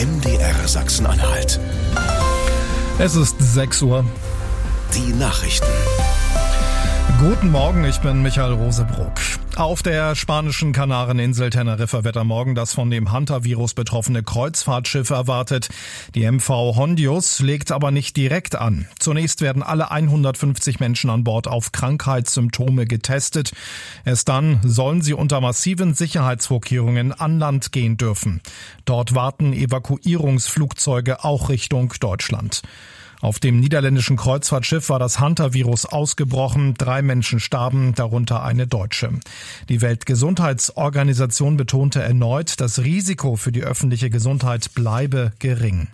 MDR Sachsen-Anhalt. Es ist 6 Uhr. Die Nachrichten. Guten Morgen, ich bin Michael Rosebruck. Auf der spanischen Kanareninsel Teneriffa wird am Morgen das von dem Hunter-Virus betroffene Kreuzfahrtschiff erwartet. Die MV Hondius legt aber nicht direkt an. Zunächst werden alle 150 Menschen an Bord auf Krankheitssymptome getestet. Erst dann sollen sie unter massiven Sicherheitsvorkehrungen an Land gehen dürfen. Dort warten Evakuierungsflugzeuge auch Richtung Deutschland. Auf dem niederländischen Kreuzfahrtschiff war das Hunter-Virus ausgebrochen. 3 Menschen starben, darunter eine Deutsche. Die Weltgesundheitsorganisation betonte erneut, das Risiko für die öffentliche Gesundheit bleibe gering.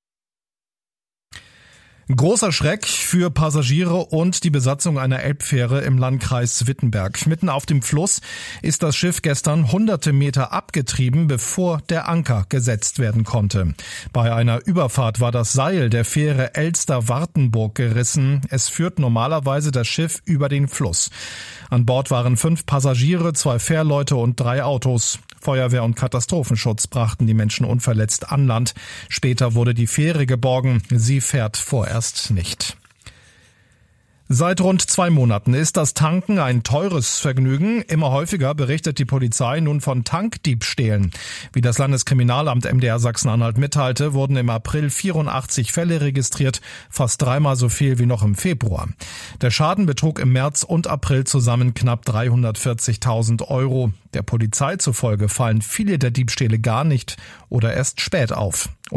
Großer Schreck für Passagiere und die Besatzung einer Elbfähre im Landkreis Wittenberg. Mitten auf dem Fluss ist das Schiff gestern hunderte Meter abgetrieben, bevor der Anker gesetzt werden konnte. Bei einer Überfahrt war das Seil der Fähre Elster-Wartenburg gerissen. Es führt normalerweise das Schiff über den Fluss. An Bord waren 5 Passagiere, 2 Fährleute und 3 Autos. Feuerwehr und Katastrophenschutz brachten die Menschen unverletzt an Land. Später wurde die Fähre geborgen. Sie fährt vorerst nicht. Seit rund 2 Monaten ist das Tanken ein teures Vergnügen. Immer häufiger berichtet die Polizei nun von Tankdiebstählen. Wie das Landeskriminalamt MDR Sachsen-Anhalt mitteilte, wurden im April 84 Fälle registriert, fast 3-mal so viel wie noch im Februar. Der Schaden betrug im März und April zusammen knapp 340.000 Euro. Der Polizei zufolge fallen viele der Diebstähle gar nicht oder erst spät auf.